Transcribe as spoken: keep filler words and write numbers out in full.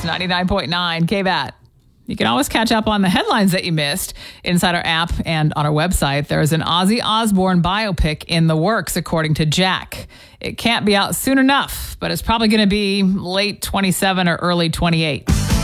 ninety-nine point nine K B A T. You can always catch up on the headlines that you missed inside our app and on our website. There's an Ozzy Osbourne biopic in the works, according to Jack. It can't be out soon enough, but it's probably going to be late twenty-seven or early twenty-eight.